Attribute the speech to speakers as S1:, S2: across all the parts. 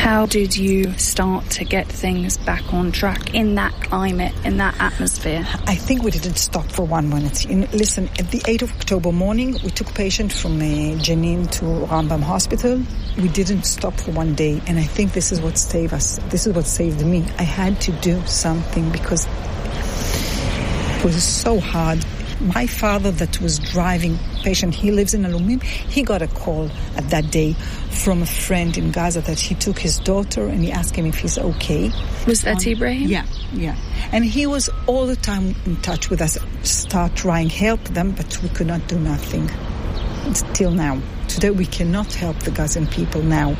S1: How did you start to get things back on track in that climate, in that atmosphere?
S2: I think we didn't stop for 1 minute. Listen, at the 8th of October morning, we took patient from Jenin to Rambam Hospital. We didn't stop for 1 day, and I think this is what saved us. This is what saved me. I had to do something because it was so hard. My father that was driving patient, he lives in Alumim, he got a call at that day from a friend in Gaza that he took his daughter and he asked him if he's okay.
S1: Was that Ibrahim?
S2: Yeah. And he was all the time in touch with us, start trying to help them, but we could not do nothing. Till now. Today we cannot help the Gazan people now.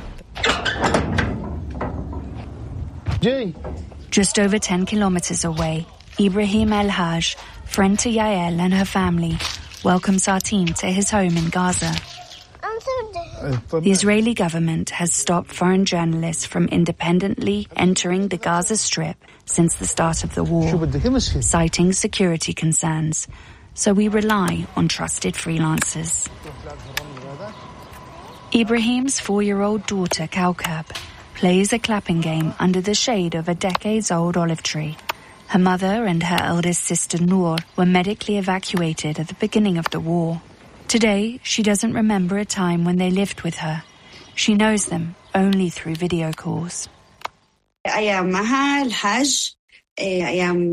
S3: Just over 10 kilometers away, Ibrahim El-Haj, friend to Yael and her family, welcomes our team to his home in Gaza. The Israeli government has stopped foreign journalists from independently entering the Gaza Strip since the start of the war, citing security concerns. So we rely on trusted freelancers. Ibrahim's 4-year-old daughter, Kaukab, plays a clapping game under the shade of a decades-old olive tree. Her mother and her eldest sister Noor were medically evacuated at the beginning of the war. Today, she doesn't remember a time when they lived with her. She knows them only through video calls.
S4: I am Maha El-Haj. I am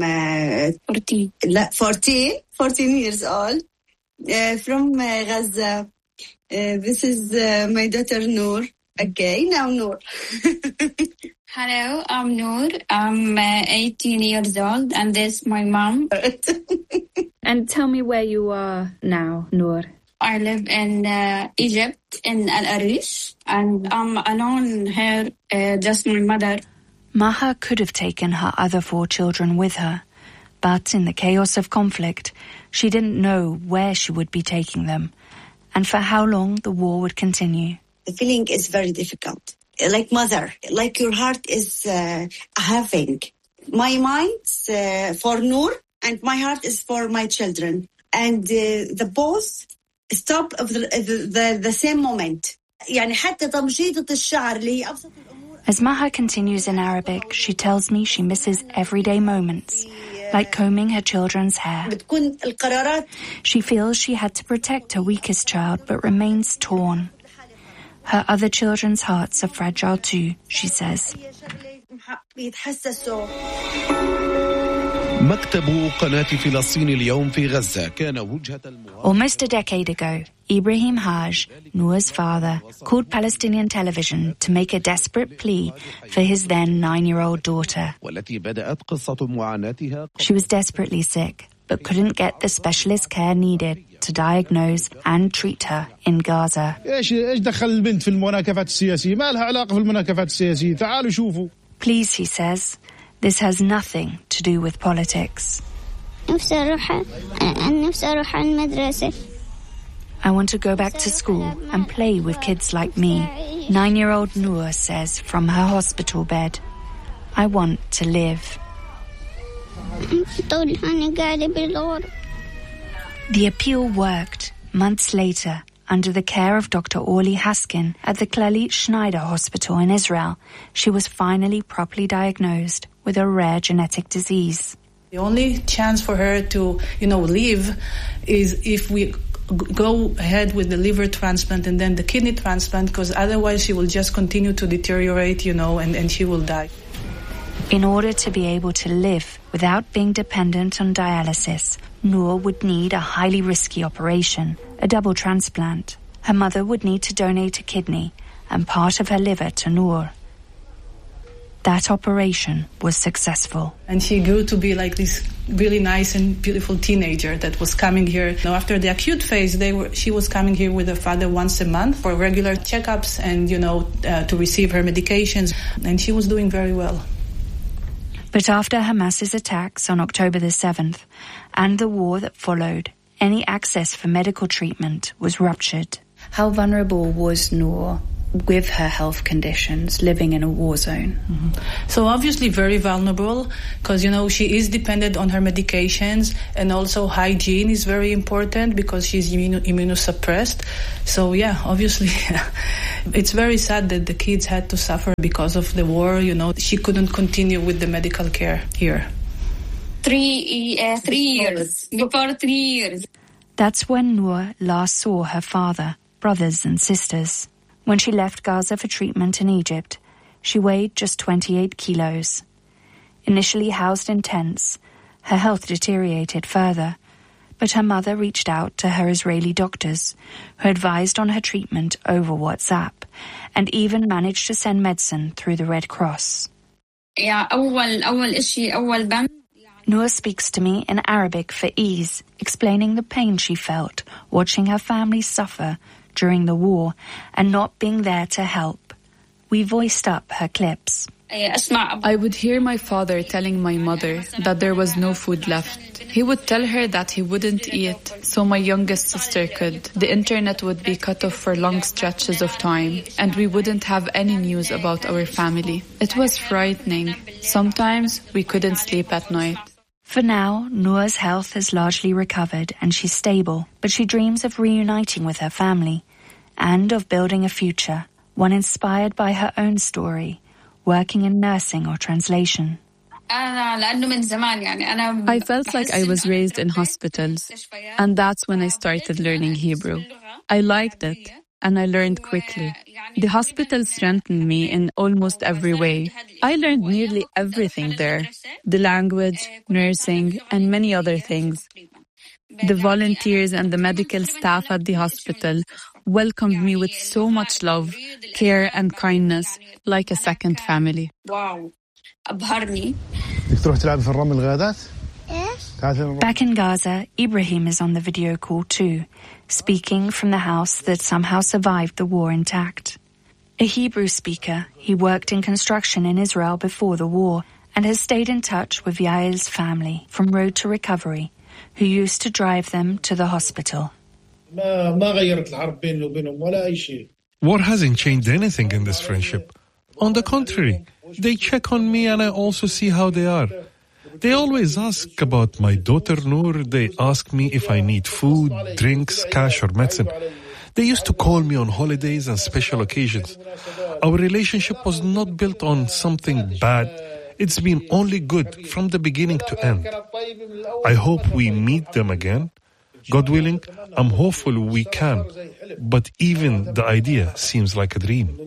S4: 14 years old, from Gaza. This is my daughter Noor. Okay, now Noor.
S5: Hello, I'm Noor. I'm 18 years old, and this is my mom.
S1: And tell me where you are now, Noor.
S5: I live in Egypt, in Al Arish, and I'm alone here, just my mother.
S3: Maha could have taken her other 4 children with her, but in the chaos of conflict, she didn't know where she would be taking them, and for how long the war would continue.
S4: The feeling is very difficult. Like mother, like your heart is having. My mind's for Noor, and my heart is for my children. And the both stop of the same moment.
S3: As Maha continues in Arabic, she tells me she misses everyday moments, like combing her children's hair. She feels she had to protect her weakest child, but remains torn. Her other children's hearts are fragile too, she says. Almost a decade ago, Ibrahim Haj, Noor's father, called Palestinian television to make a desperate plea for his then 9-year-old daughter. She was desperately sick, but couldn't get the specialist care needed to diagnose and treat her in Gaza. Please, he says, this has nothing to do with politics. I want to go back to school and play with kids like me, 9-year-old Noor says from her hospital bed. I want to live. The appeal worked. Months later, under the care of Dr. Orly Haskin at the Clalit Schneider Hospital in Israel, she was finally properly diagnosed with a rare genetic disease.
S6: The only chance for her to, live is if we go ahead with the liver transplant and then the kidney transplant, because otherwise she will just continue to deteriorate, and she will die.
S3: In order to be able to live without being dependent on dialysis, Noor would need a highly risky operation, a double transplant. Her mother would need to donate a kidney and part of her liver to Noor. That operation was successful.
S6: And she grew to be like this really nice and beautiful teenager that was coming here. After the acute phase, she was coming here with her father once a month for regular checkups and, to receive her medications. And she was doing very well.
S3: But after Hamas's attacks on October the 7th and the war that followed, any access for medical treatment was ruptured.
S1: How vulnerable was Noor with her health conditions, living in a war zone?
S6: Mm-hmm. So obviously very vulnerable because, she is dependent on her medications, and also hygiene is very important because she's immunosuppressed. So yeah, obviously it's very sad that the kids had to suffer because of the war. She couldn't continue with the medical care here.
S5: 3 years. Before 3 years.
S3: That's when Noor last saw her father, brothers and sisters. When she left Gaza for treatment in Egypt, she weighed just 28 kilos. Initially housed in tents, her health deteriorated further, but her mother reached out to her Israeli doctors, who advised on her treatment over WhatsApp, and even managed to send medicine through the Red Cross. Noor speaks to me in Arabic for ease, explaining the pain she felt watching her family suffer during the war and not being there to help. We voiced up her clips.
S7: I would hear my father telling my mother that there was no food left. He would tell her that he wouldn't eat, so my youngest sister could. The internet would be cut off for long stretches of time, and we wouldn't have any news about our family. It was frightening. Sometimes we couldn't sleep at night.
S3: For now, Noor's health has largely recovered and she's stable, but she dreams of reuniting with her family and of building a future, one inspired by her own story, working in nursing or translation.
S7: I felt like I was raised in hospitals, and that's when I started learning Hebrew. I liked it, and I learned quickly. The hospital strengthened me in almost every way. I learned nearly everything there: the language, nursing, and many other things. The volunteers and the medical staff at the hospital welcomed me with so much love, care, and kindness, like a second family.
S5: Wow.
S3: Back in Gaza, Ibrahim is on the video call too, speaking from the house that somehow survived the war intact. A Hebrew speaker, he worked in construction in Israel before the war and has stayed in touch with Yael's family from Road to Recovery, who used to drive them to the hospital.
S8: War hasn't changed anything in this friendship. On the contrary, they check on me and I also see how they are. They always ask about my daughter Noor. They ask me if I need food, drinks, cash or medicine. They used to call me on holidays and special occasions. Our relationship was not built on something bad. It's been only good from the beginning to end. I hope we meet them again. God willing, I'm hopeful we can. But even the idea seems like a dream.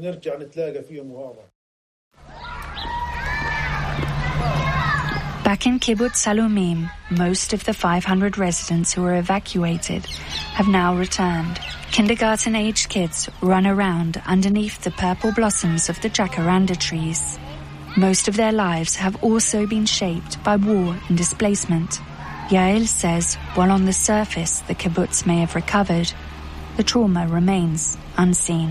S3: Back in Kibbutz Salomim, most of the 500 residents who were evacuated have now returned. Kindergarten-aged kids run around underneath the purple blossoms of the jacaranda trees. Most of their lives have also been shaped by war and displacement. Yael says while on the surface the kibbutz may have recovered, the trauma remains unseen.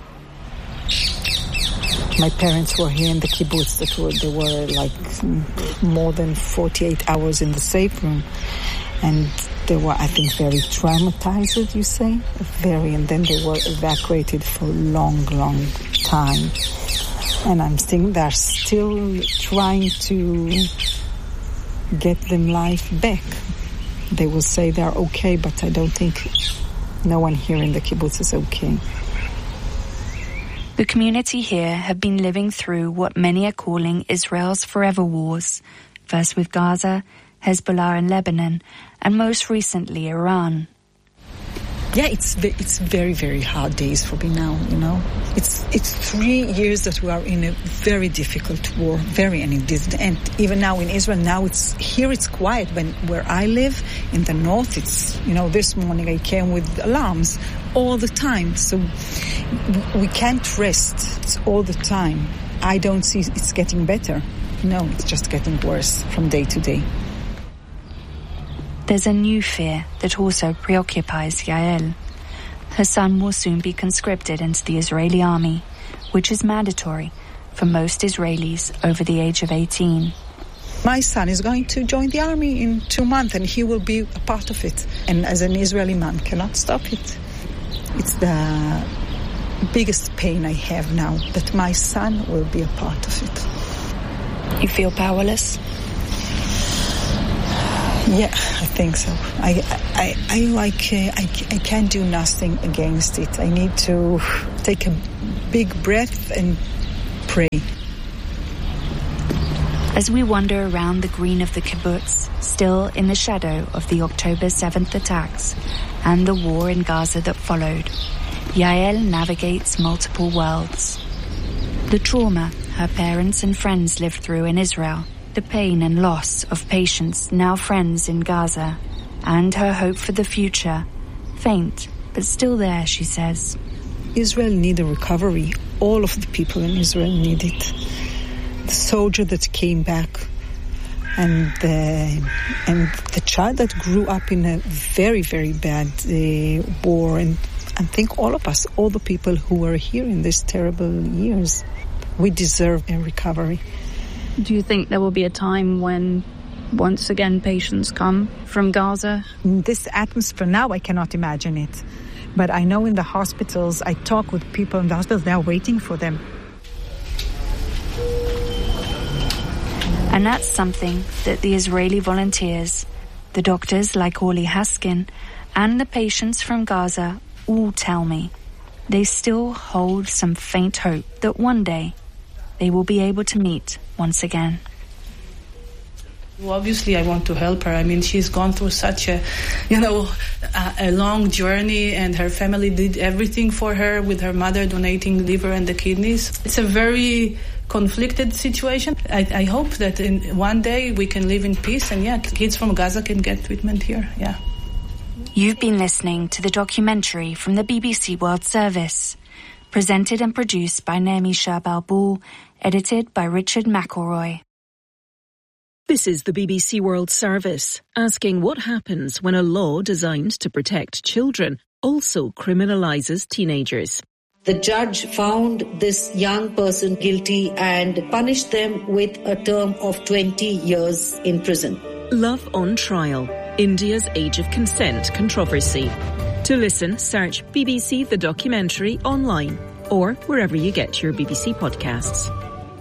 S2: My parents were here in the kibbutz. They were like more than 48 hours in the safe room. And they were, I think, very traumatized, you say? Very. And then they were evacuated for a long, long time. And I'm thinking they're still trying to get them life back. They will say they're okay, but I don't think no one here in the kibbutz is okay.
S3: The community here have been living through what many are calling Israel's forever wars, first with Gaza, Hezbollah in Lebanon, and most recently Iran.
S2: Yeah, it's very, very hard days for me now, you know. It's 3 years that we are in a very difficult war, and it didn't end. Even now in Israel, now it's quiet. When where I live in the north, it's, this morning I came with alarms all the time. So we can't rest. It's all the time. I don't see it's getting better. No, it's just getting worse from day to day.
S3: There's a new fear that also preoccupies Yael. Her son will soon be conscripted into the Israeli army, which is mandatory for most Israelis over the age of 18.
S2: My son is going to join the army in 2 months, and he will be a part of it. And as an Israeli man, cannot stop it. It's the biggest pain I have now, that my son will be a part of it.
S1: You feel powerless?
S2: Yeah, I think so. I can't do nothing against it. I need to take a big breath and pray.
S3: As we wander around the green of the kibbutz, still in the shadow of the October 7th attacks and the war in Gaza that followed, Yael navigates multiple worlds. The trauma her parents and friends lived through in Israel, the pain and loss of patients, now friends in Gaza, and her hope for the future, faint but still there, she says.
S2: Israel needs a recovery. All of the people in Israel need it. The soldier that came back and the child that grew up in a very, very bad war, and I think all of us, all the people who were here in these terrible years, we deserve a recovery.
S7: Do you think there will be a time when once again patients come from Gaza?
S2: In this atmosphere now, I cannot imagine it. But I know in the hospitals, I talk with people in the hospitals, they are waiting for them.
S3: And that's something that the Israeli volunteers, the doctors like Orly Haskin, and the patients from Gaza all tell me. They still hold some faint hope that one day they will be able to meet once again.
S6: Well, obviously, I want to help her. I mean, she's gone through such a long journey, and her family did everything for her, with her mother donating liver and the kidneys. It's a very conflicted situation. I hope that in one day we can live in peace, and kids from Gaza can get treatment here. Yeah.
S3: You've been listening to the documentary from the BBC World Service, presented and produced by Naomi Sherbal-Bull, edited by Richard McElroy.
S9: This is the BBC World Service, asking what happens when a law designed to protect children also criminalises teenagers.
S10: The judge found this young person guilty and punished them with a term of 20 years in prison.
S9: Love on Trial, India's Age of Consent controversy. To listen, search BBC The Documentary online or wherever you get your BBC podcasts.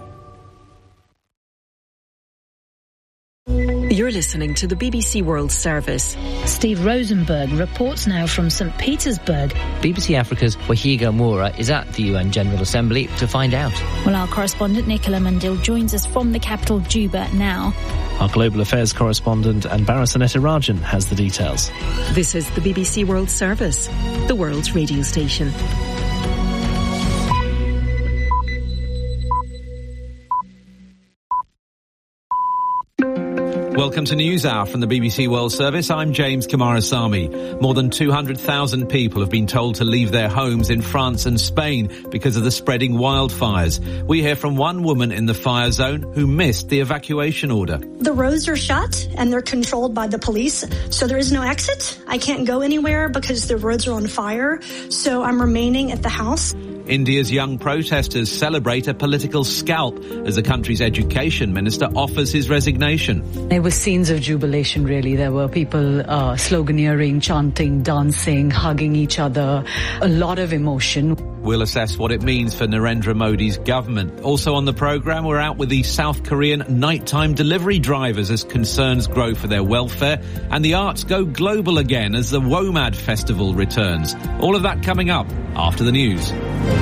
S9: You're listening to the BBC World Service.
S11: Steve Rosenberg reports now from St. Petersburg.
S12: BBC Africa's Wahiga Moura is at the UN General Assembly to find out.
S11: Well, our correspondent Nicola Mandil joins us from the capital, Juba, now.
S13: Our Global Affairs correspondent Anbara Sanetirajan has the details.
S9: This is the BBC World Service, the world's radio station.
S14: Welcome to NewsHour from the BBC World Service. I'm James Kamarasamy. More than 200,000 people have been told to leave their homes in France and Spain because of the spreading wildfires. We hear from one woman in the fire zone who missed the evacuation order.
S15: The roads are shut and they're controlled by the police, so there is no exit. I can't go anywhere because the roads are on fire, so I'm remaining at the house.
S14: India's young protesters celebrate a political scalp as the country's education minister offers his resignation.
S16: There were scenes of jubilation, really. There were people sloganeering, chanting, dancing, hugging each other. A lot of emotion.
S14: We'll assess what it means for Narendra Modi's government. Also on the programme, we're out with the South Korean nighttime delivery drivers as concerns grow for their welfare. And the arts go global again as the WOMAD Festival returns. All of that coming up after the news.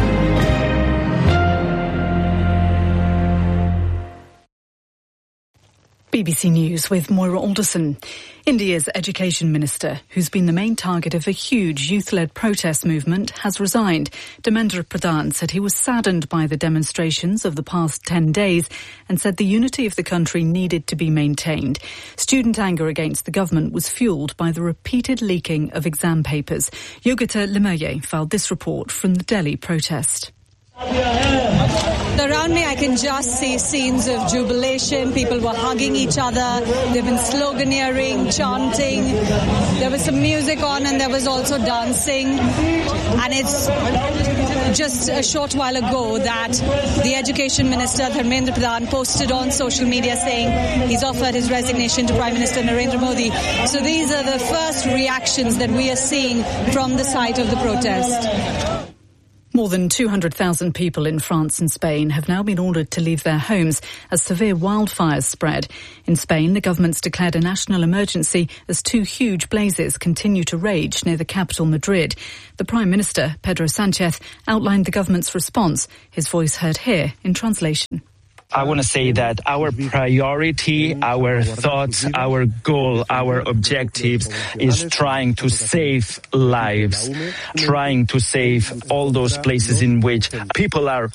S17: BBC News with Moira Alderson. India's education minister, who's been the main target of a huge youth-led protest movement, has resigned. Dharmendra Pradhan said he was saddened by the demonstrations of the past 10 days and said the unity of the country needed to be maintained. Student anger against the government was fuelled by the repeated leaking of exam papers. Yogita Limaye filed this report from the Delhi protest.
S18: Around me, I can just see scenes of jubilation. People were hugging each other. They've been sloganeering, chanting. There was some music on and there was also dancing. And it's just a short while ago that the Education Minister, Dharmendra Pradhan, posted on social media saying he's offered his resignation to Prime Minister Narendra Modi. So these are the first reactions that we are seeing from the site of the protest.
S17: More than 200,000 people in France and Spain have now been ordered to leave their homes as severe wildfires spread. In Spain, the government's declared a national emergency as two huge blazes continue to rage near the capital, Madrid. The Prime Minister, Pedro Sánchez, outlined the government's response. His voice heard here in translation.
S19: I want to say that our priority, our thoughts, our goal, our objectives is trying to save lives, trying to save all those places in which people are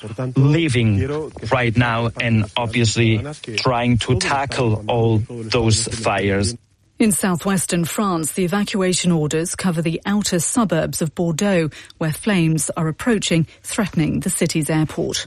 S19: living right now, and obviously trying to tackle all those fires.
S17: In southwestern France, the evacuation orders cover the outer suburbs of Bordeaux, where flames are approaching, threatening the city's airport.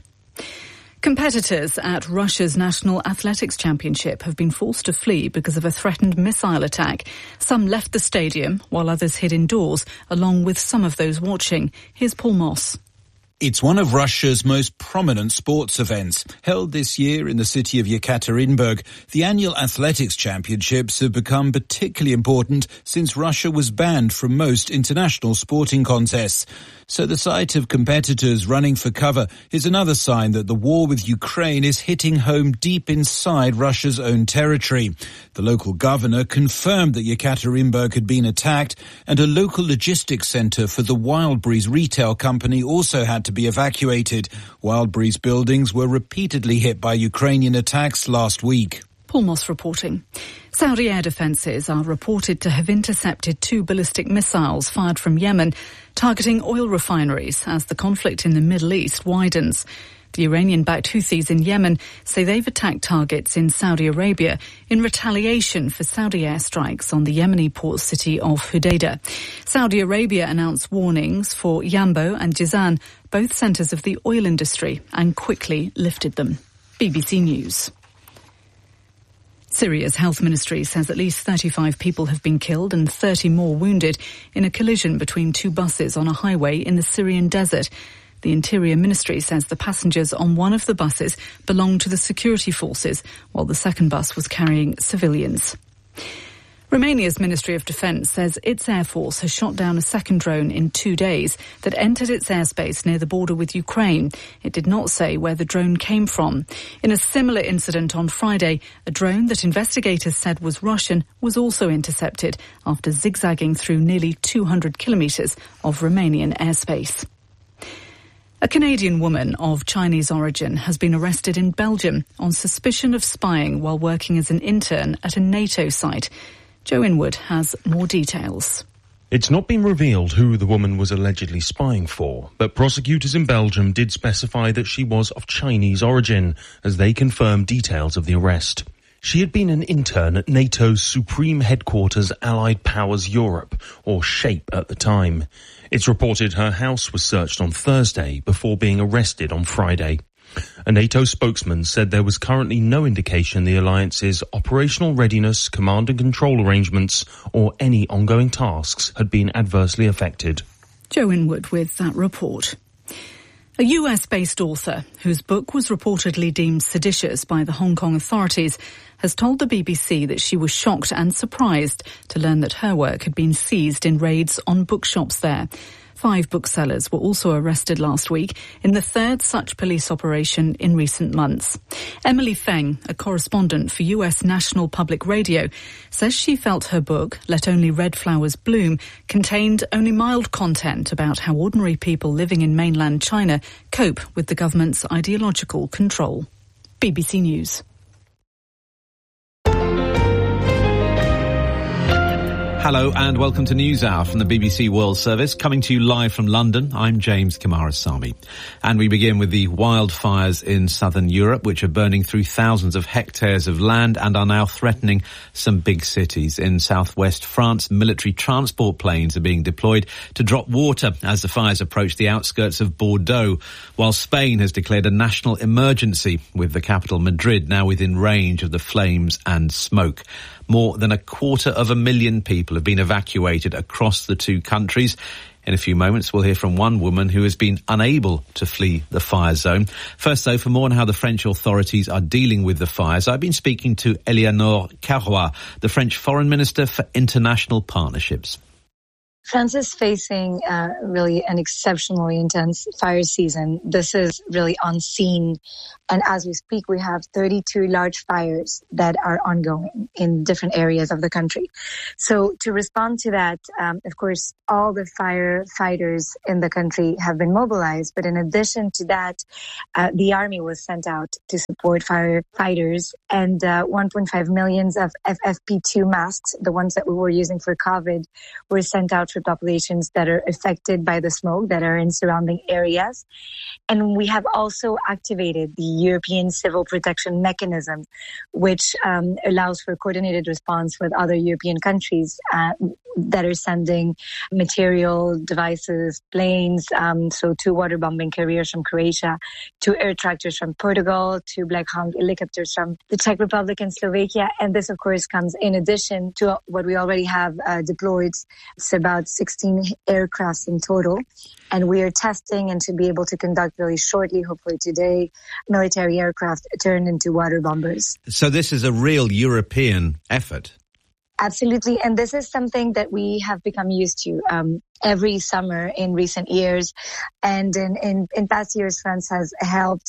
S17: Competitors at Russia's National Athletics Championship have been forced to flee because of a threatened missile attack. Some left the stadium, while others hid indoors, along with some of those watching. Here's Paul Moss.
S20: It's one of Russia's most prominent sports events. Held this year in the city of Yekaterinburg, the annual athletics championships have become particularly important since Russia was banned from most international sporting contests. So the sight of competitors running for cover is another sign that the war with Ukraine is hitting home deep inside Russia's own territory. The local governor confirmed that Yekaterinburg had been attacked, and a local logistics centre for the Wildberries retail company also had to be evacuated. Wildberries buildings were repeatedly hit by Ukrainian attacks last week.
S17: Paul Moss reporting. Saudi air defences are reported to have intercepted 2 ballistic missiles fired from Yemen, targeting oil refineries as the conflict in the Middle East widens. The Iranian-backed Houthis in Yemen say they've attacked targets in Saudi Arabia in retaliation for Saudi airstrikes on the Yemeni port city of Hodeidah. Saudi Arabia announced warnings for Yanbu and Jizan, both centres of the oil industry, and quickly lifted them. BBC News. Syria's health ministry says at least 35 people have been killed and 30 more wounded in a collision between 2 buses on a highway in the Syrian desert. The Interior Ministry says the passengers on one of the buses belonged to the security forces, while the second bus was carrying civilians. Romania's Ministry of Defence says its Air Force has shot down a second drone in 2 days that entered its airspace near the border with Ukraine. It did not say where the drone came from. In a similar incident on Friday, a drone that investigators said was Russian was also intercepted after zigzagging through nearly 200 kilometres of Romanian airspace. A Canadian woman of Chinese origin has been arrested in Belgium on suspicion of spying while working as an intern at a NATO site. Joe Inwood has more details.
S21: It's not been revealed who the woman was allegedly spying for, but prosecutors in Belgium did specify that she was of Chinese origin, as they confirmed details of the arrest. She had been an intern at NATO's Supreme Headquarters Allied Powers Europe, or SHAPE at the time. It's reported her house was searched on Thursday before being arrested on Friday. A NATO spokesman said there was currently no indication the alliance's operational readiness, command and control arrangements, or any ongoing tasks had been adversely affected.
S17: Joe Inwood with that report. A US-based author, whose book was reportedly deemed seditious by the Hong Kong authorities, has told the BBC that she was shocked and surprised to learn that her work had been seized in raids on bookshops there. 5 booksellers were also arrested last week in the third such police operation in recent months. Emily Feng, a correspondent for US National Public Radio, says she felt her book, Let Only Red Flowers Bloom, contained only mild content about how ordinary people living in mainland China cope with the government's ideological control. BBC News.
S14: Hello and welcome to NewsHour from the BBC World Service, coming to you live from London. I'm James Kamarasamy. And we begin with the wildfires in southern Europe, which are burning through thousands of hectares of land and are now threatening some big cities. In southwest France, military transport planes are being deployed to drop water as the fires approach the outskirts of Bordeaux, while Spain has declared a national emergency, with the capital Madrid now within range of the flames and smoke. More than 250,000 people have been evacuated across the two countries. In a few moments, we'll hear from one woman who has been unable to flee the fire zone. First, though, for more on how the French authorities are dealing with the fires, I've been speaking to Eleanor Carrois, the French Foreign Minister for International Partnerships.
S4: France is facing really an exceptionally intense fire season. This is really unseen. And as we speak, we have 32 large fires that are ongoing in different areas of the country. So to respond to that, of course, all the firefighters in the country have been mobilized. But in addition to that, the army was sent out to support firefighters, and 1.5 million of FFP2 masks, the ones that we were using for COVID, were sent out for populations that are affected by the smoke that are in surrounding areas. And we have also activated the European Civil Protection Mechanism, which allows for coordinated response with other European countries that are sending material, devices, planes, so 2 waterbombing carriers from Croatia, 2 air tractors from Portugal, 2 Black Hawk helicopters from the Czech Republic and Slovakia. And this, of course, comes in addition to what we already have deployed. It's about 16 aircrafts in total. And we are testing and to be able to conduct really shortly, hopefully today, military aircraft turned into water bombers.
S14: So this is a real European effort.
S4: Absolutely. And this is something that we have become used to every summer in recent years. And in past years, France has helped,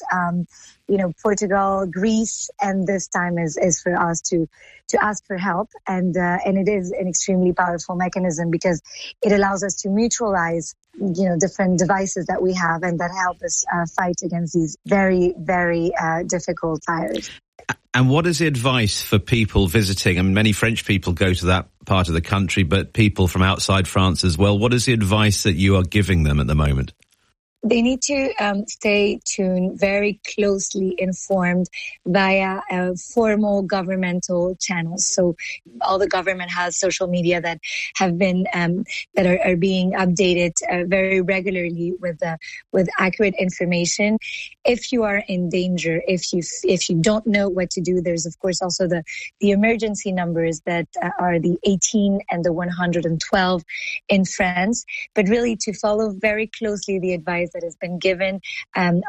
S4: Portugal, Greece, and this time is for us to ask for help. And it is an extremely powerful mechanism because it allows us to mutualize different devices that we have and that help us fight against these very, very difficult fires.
S14: And what is the advice for people visiting? I mean, many French people go to that part of the country, but people from outside France as well. What is the advice that you are giving them at the moment?
S4: They need to stay tuned, very closely informed via formal governmental channels. So all the government has social media that have been that are being updated very regularly with accurate information. If you are in danger, if you don't know what to do, there's of course also the emergency numbers that are the 18 and the 112 in France. But really to follow very closely the advice that has been given on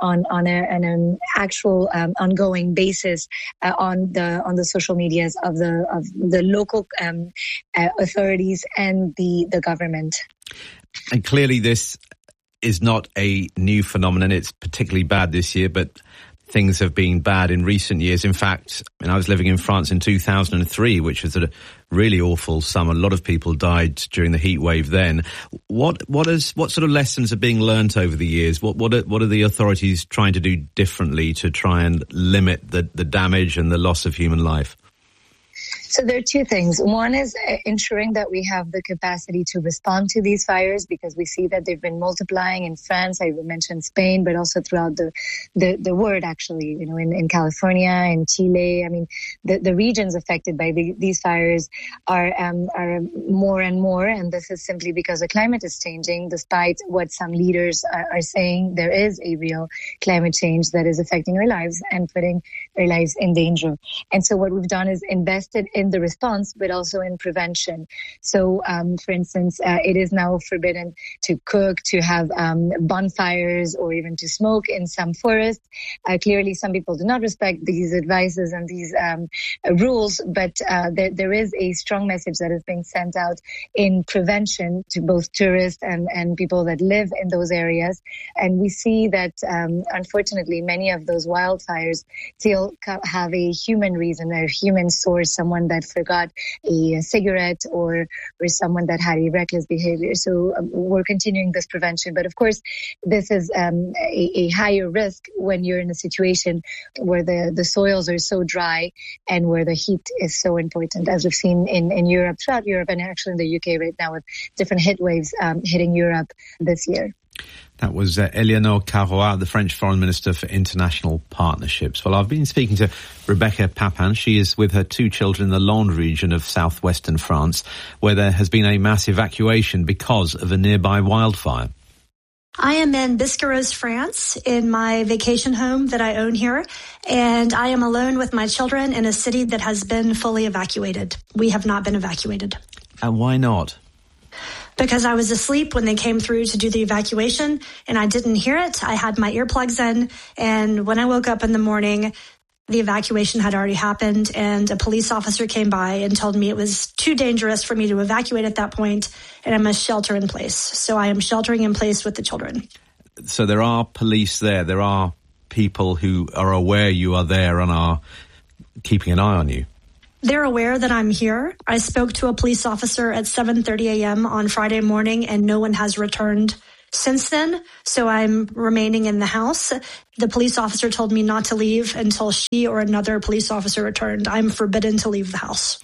S4: an actual ongoing basis on the social medias of the local authorities and the government.
S14: And clearly this is not a new phenomenon. It's particularly bad this year, but things have been bad in recent years. In fact, I was living in France in 2003, which was a really awful summer. A lot of people died during the heat wave then. What sort of lessons are being learnt over the years? What are the authorities trying to do differently to try and limit the damage and the loss of human life?
S4: So there are two things. One is ensuring that we have the capacity to respond to these fires because we see that they've been multiplying in France. I mentioned Spain, but also throughout the world, actually, in California, in Chile. I mean, the regions affected by these fires are more and more. And this is simply because the climate is changing. Despite what some leaders are saying, there is a real climate change that is affecting our lives and putting our lives in danger. And so what we've done is invested in the response, but also in prevention. So, for instance, it is now forbidden to cook, to have bonfires, or even to smoke in some forests. Clearly, some people do not respect these advices and these rules, but there is a strong message that is being sent out in prevention to both tourists and people that live in those areas. And we see that, unfortunately, many of those wildfires still have a human reason, a human source, someone that forgot a cigarette or someone that had a reckless behavior. So we're continuing this prevention. But of course, this is a higher risk when you're in a situation where the soils are so dry and where the heat is so important, as we've seen in Europe, throughout Europe, and actually in the UK right now with different heat waves hitting Europe this year.
S14: That was Eleonore Carrois, the French Foreign Minister for International Partnerships. Well, I've been speaking to Rebecca Papin. She is with her 2 children in the Landes region of southwestern France, where there has been a mass evacuation because of a nearby wildfire.
S15: I am in Biscarrosse, France, in my vacation home that I own here, and I am alone with my children in a city that has been fully evacuated. We have not been evacuated.
S14: And why not?
S15: Because I was asleep when they came through to do the evacuation and I didn't hear it. I had my earplugs in, and when I woke up in the morning, The evacuation had already happened, and a police officer came by and told me it was too dangerous for me to evacuate at that point, and I must shelter in place. So I am sheltering in place with the children.
S14: So there are police there. There are people who are aware you are there and are keeping an eye on you.
S15: They're aware that I'm here. I spoke to a police officer at 7:30 a.m. on Friday morning, and no one has returned since then, so I'm remaining in the house. The police officer told me not to leave until she or another police officer returned. I'm forbidden to leave the house.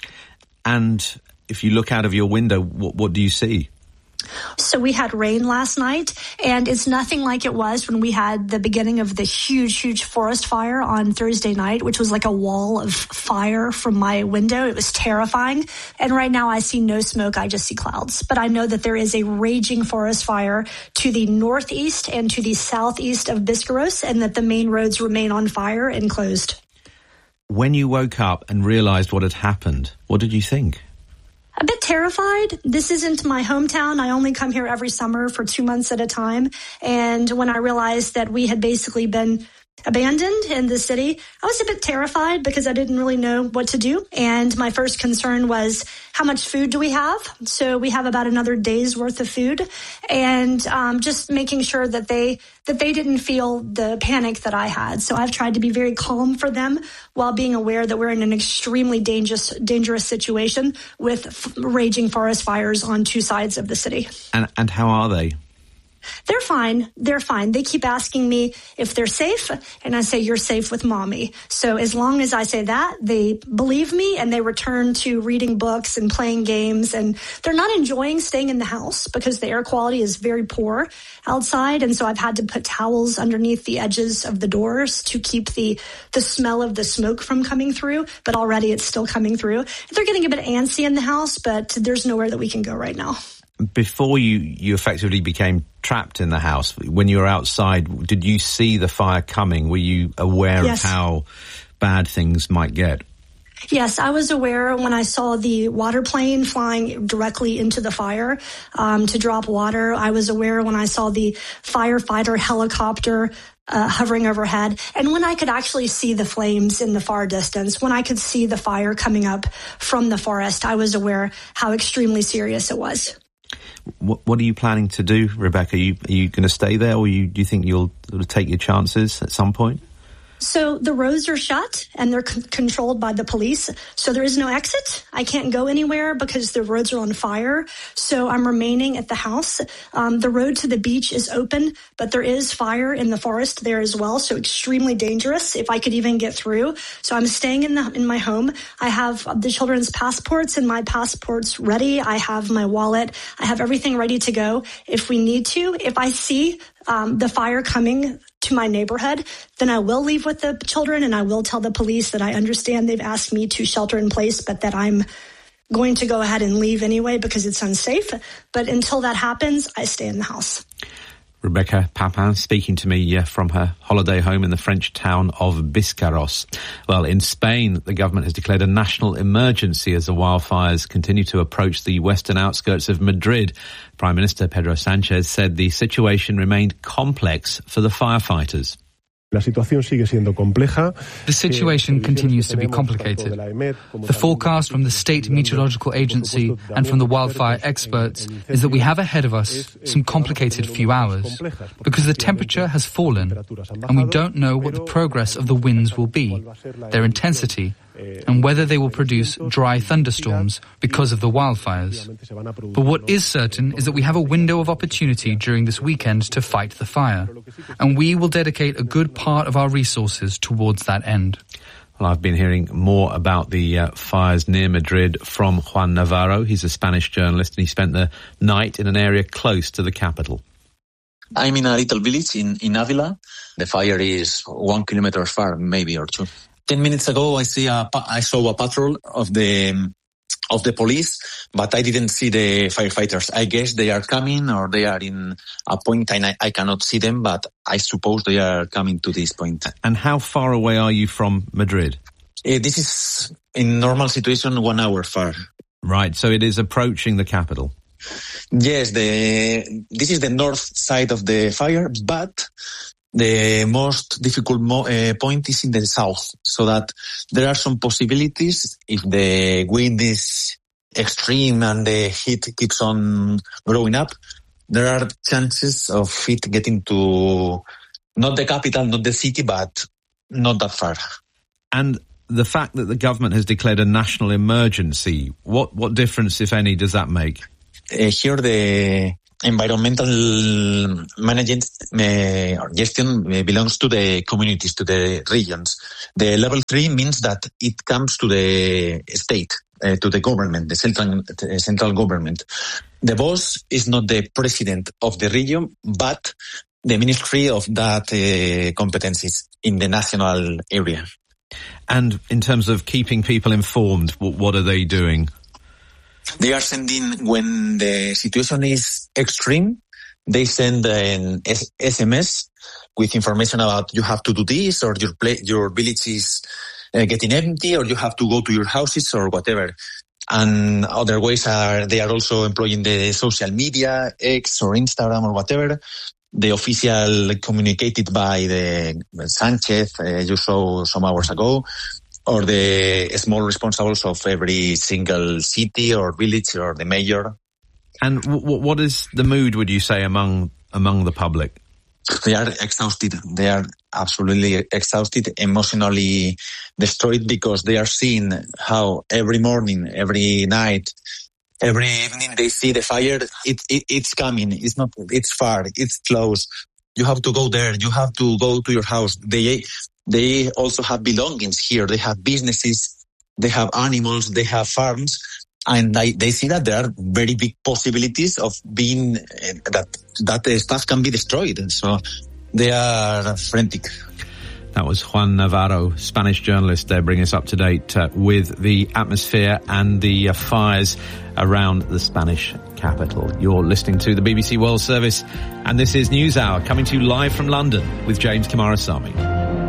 S14: And if you look out of your window, what do you see?
S15: So we had rain last night, and it's nothing like it was when we had the beginning of the huge forest fire on Thursday night, which was like a wall of fire from my window. It was terrifying. And right now I see no smoke. I just see clouds. But I know that there is a raging forest fire to the northeast and to the southeast of Biscarrosse, and that the main roads remain on fire and closed.
S14: When you woke up and realized what had happened, what did you think?
S15: A bit terrified. This isn't my hometown. I only come here every summer for 2 months at a time. And when I realized that we had basically been abandoned in the city, I was a bit terrified because I didn't really know what to do. And my first concern was, how much food do we have? So we have about another day's worth of food, and just making sure that they didn't feel the panic that I had. So I've tried to be very calm for them while being aware that we're in an extremely dangerous situation with raging forest fires on two sides of the city.
S14: And how are they?
S15: They're fine. They're fine. They keep asking me if they're safe, and I say, you're safe with mommy. So as long as I say that, they believe me, and they return to reading books and playing games. And they're not enjoying staying in the house because the air quality is very poor outside. And so I've had to put towels underneath the edges of the doors to keep the smell of the smoke from coming through. But already it's still coming through. They're getting a bit antsy in the house, but there's nowhere that we can go right now.
S14: Before you effectively became trapped in the house, when you were outside, did you see the fire coming? Were you aware of how bad things might get?
S15: Yes, I was aware when I saw the water plane flying directly into the fire to drop water. I was aware when I saw the firefighter helicopter hovering overhead, and when I could actually see the flames in the far distance, when I could see the fire coming up from the forest, I was aware how extremely serious it was.
S14: What are you planning to do, Rebecca? Are you going to stay there, or do you think you'll sort of take your chances at some point?
S15: So the roads are shut and they're controlled by the police. So there is no exit. I can't go anywhere because the roads are on fire. So I'm remaining at the house. The road to the beach is open, but there is fire in the forest there as well. So extremely dangerous if I could even get through. So I'm staying in my home. I have the children's passports and my passports ready. I have my wallet. I have everything ready to go if we need to. If I see the fire coming to my neighborhood, then I will leave with the children and I will tell the police that I understand they've asked me to shelter in place, but that I'm going to go ahead and leave anyway because it's unsafe. But until that happens, I stay in the house.
S14: Rebecca Papin speaking to me from her holiday home in the French town of Biscarrosse. Well, in Spain, the government has declared a national emergency as the wildfires continue to approach the western outskirts of Madrid. Prime Minister Pedro Sánchez said the situation remained complex for the firefighters.
S5: The situation continues to be complicated. The forecast from the State Meteorological Agency and from the wildfire experts is that we have ahead of us some complicated few hours because the temperature has fallen and we don't know what the progress of the winds will be, their intensity, and whether they will produce dry thunderstorms because of the wildfires. But what is certain is that we have a window of opportunity during this weekend to fight the fire, and we will dedicate a good part of our resources towards that end.
S14: Well, I've been hearing more about the fires near Madrid from Juan Navarro. He's a Spanish journalist and he spent the night in an area close to the capital.
S22: I'm in a little village in Avila. The fire is 1 kilometer far, maybe, or 2. 10 minutes ago, I saw a patrol of the police, but I didn't see the firefighters. I guess they are coming or they are in a point and I cannot see them, but I suppose they are coming to this point.
S14: And how far away are you from Madrid?
S22: This is, in normal situation, 1 hour far.
S14: Right, so it is approaching the capital.
S22: Yes, this is the north side of the fire, but The most difficult point is in the south, so that there are some possibilities if the wind is extreme and the heat keeps on growing up. There are chances of it getting to not the capital, not the city, but not that far.
S14: And the fact that the government has declared a national emergency, what difference, if any, does that make?
S22: Here the environmental management or gestion belongs to the communities, to the regions. The level 3 means that it comes to the state, to the government, the central government. The boss is not the president of the region, but the ministry of that competencies in the national area.
S14: And in terms of keeping people informed, what are they doing?
S22: They are sending, when the situation is extreme, they send an SMS with information about you have to do this, or your village is getting empty, or you have to go to your houses, or whatever. And other ways they are also employing the social media, X or Instagram or whatever. The official communicated by the Sanchez, you saw some hours ago, or the small responsibles of every single city or village or the mayor.
S14: And what is the mood, would you say, among the public?
S22: They are exhausted. They are absolutely exhausted, emotionally destroyed, because they are seeing how every morning, every night, every evening they see the fire. It's coming. It's far. It's close. You have to go there. You have to go to your house. They also have belongings here. They have businesses. They have animals. They have farms. And they see that there are very big possibilities of being, that stuff can be destroyed. And so they are frantic.
S14: That was Juan Navarro, Spanish journalist, bringing us up to date with the atmosphere and the fires around the Spanish capital. You're listening to the BBC World Service, and this is News Hour, coming to you live from London with James Kamarasamy.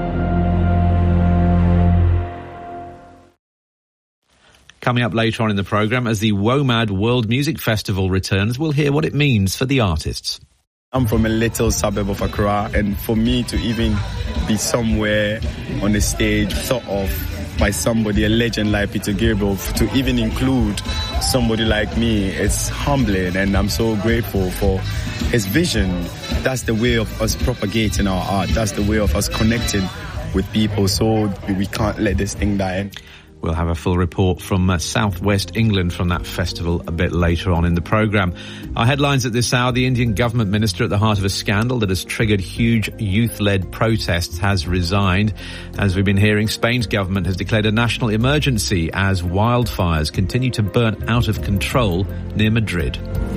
S14: Coming up later on in the programme, as the WOMAD World Music Festival returns, we'll hear what it means for the artists.
S1: I'm from a little suburb of Accra, and for me to even be somewhere on the stage thought of by somebody, a legend like Peter Gabriel, to even include somebody like me, it's humbling, and I'm so grateful for his vision. That's the way of us propagating our art. That's the way of us connecting with people, so we can't let this thing die.
S14: We'll have a full report from southwest England from that festival a bit later on in the programme. Our headlines at this hour: the Indian government minister at the heart of a scandal that has triggered huge youth-led protests has resigned. As we've been hearing, Spain's government has declared a national emergency as wildfires continue to burn out of control near Madrid.